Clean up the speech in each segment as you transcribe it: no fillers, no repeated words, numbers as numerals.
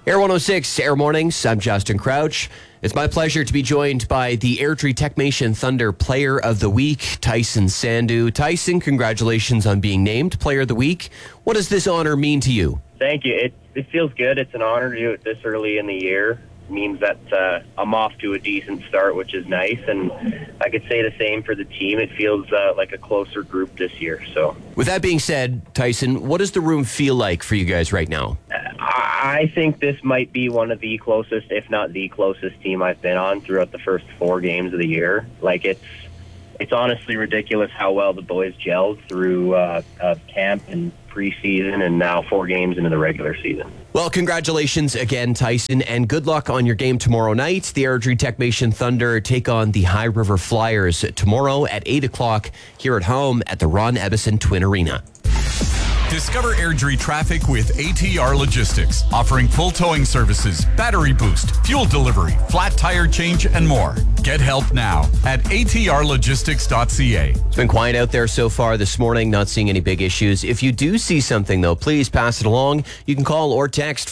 Air 106, Air Mornings. I'm Justin Crouch. It's my pleasure to be joined by the Airdrie Techmation Thunder Player of the Week, Tyson Sandu. Tyson, congratulations on being named Player of the Week. What does this honor mean to you? Thank you. It feels good. It's an honor to do it this early in the year. It means that I'm off to a decent start, which is nice. And I could say the same for the team. It feels like a closer group this year. So, with that being said, Tyson, what does the room feel like for you guys right now? I think this might be one of the closest, if not the closest team I've been on throughout the first 4 games of the year. Like, it's honestly ridiculous how well the boys gelled through camp and preseason and now 4 games into the regular season. Well, congratulations again, Tyson, and good luck on your game tomorrow night. The Airdrie Techmation Thunder take on the High River Flyers tomorrow at 8 o'clock here at home at the Ron Ebbison Twin Arena. Discover Airdrie traffic with ATR Logistics, offering full towing services, battery boost, fuel delivery, flat tire change, and more. Get help now at atrlogistics.ca. It's been quiet out there so far this morning, not seeing any big issues. If you do see something, though, please pass it along. You can call or text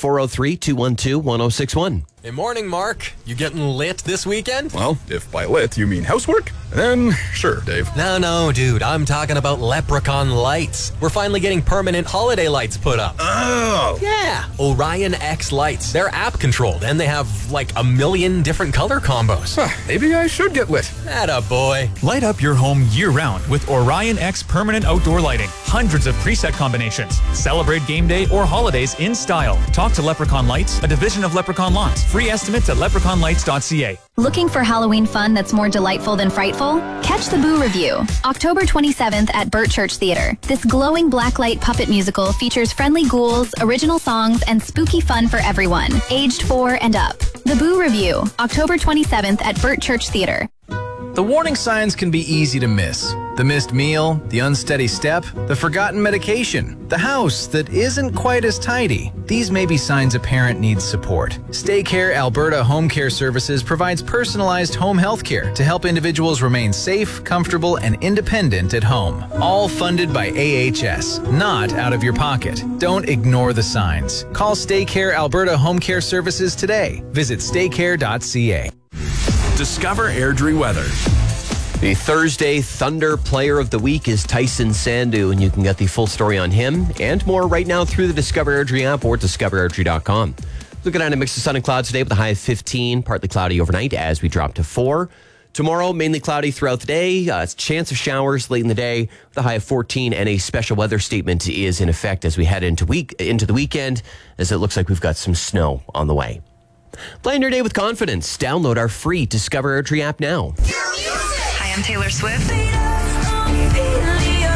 403-212-1061. Hey, morning, Mark. You getting lit this weekend? Well, if by lit you mean housework, then sure, Dave. No, dude. I'm talking about Leprechaun Lights. We're finally getting permanent holiday lights put up. Oh! Yeah, Orion X lights. They're app-controlled, and they have, like, 1 million different color combos. Maybe I should get lit. Atta boy. Light up your home year-round with Orion X permanent outdoor lighting. Hundreds of preset combinations. Celebrate game day or holidays in style. Talk to Leprechaun Lights, a division of Leprechaun Lawns. Free estimates at leprechaunlights.ca. Looking for Halloween fun that's more delightful than frightful? Catch the Boo Review, October 27th at Burt Church Theatre. This glowing blacklight puppet musical features friendly ghouls, original songs, and spooky fun for everyone, aged 4 and up. The Boo Review, October 27th at Burt Church Theatre. The warning signs can be easy to miss. The missed meal, the unsteady step, the forgotten medication, the house that isn't quite as tidy. These may be signs a parent needs support. StayCare Alberta Home Care Services provides personalized home health care to help individuals remain safe, comfortable, and independent at home. All funded by AHS, not out of your pocket. Don't ignore the signs. Call StayCare Alberta Home Care Services today. Visit staycare.ca. Discover Airdrie weather. The Thursday Thunder Player of the Week is Tyson Sandu, and you can get the full story on him and more right now through the Discover Airdrie app or discoverairdrie.com. Looking at a mix of sun and clouds today with a high of 15, partly cloudy overnight as we drop to 4. Tomorrow, mainly cloudy throughout the day. Chance of showers late in the day with a high of 14, and a special weather statement is in effect as we head into the weekend, as it looks like we've got some snow on the way. Plan your day with confidence. Download our free Discover Airdrie app now. Hi, I'm Taylor Swift.